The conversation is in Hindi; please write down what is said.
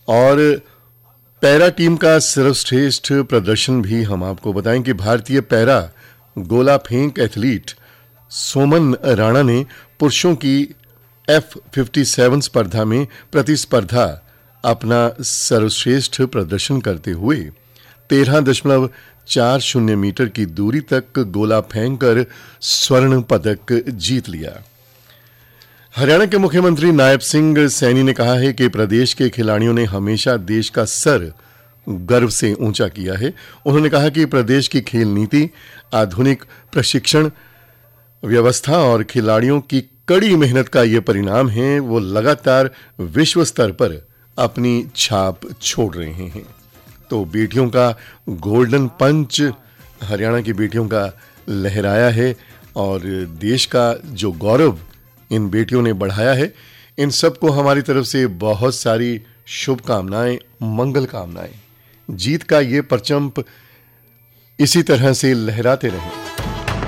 और पैरा टीम का सर्वश्रेष्ठ प्रदर्शन भी हम आपको बताएं कि भारतीय पैरा गोला फेंक एथलीट सोमन राणा ने पुरुषों की F57 स्पर्धा में प्रतिस्पर्धा अपना सर्वश्रेष्ठ प्रदर्शन करते हुए 13.40 मीटर की दूरी तक गोला फेंककर स्वर्ण पदक जीत लिया। हरियाणा के मुख्यमंत्री नायब सिंह सैनी ने कहा है कि प्रदेश के खिलाड़ियों ने हमेशा देश का सर गर्व से ऊंचा किया है। उन्होंने कहा कि प्रदेश की खेल नीति, आधुनिक प्रशिक्षण व्यवस्था और खिलाड़ियों की कड़ी मेहनत का ये परिणाम है। वो लगातार विश्व स्तर पर अपनी छाप छोड़ रहे हैं। तो बेटियों का गोल्डन पंच हरियाणा की बेटियों का लहराया है और देश का जो गौरव इन बेटियों ने बढ़ाया है, इन सबको हमारी तरफ से बहुत सारी शुभकामनाएं, मंगल कामनाएं। जीत का ये परचम इसी तरह से लहराते रहें।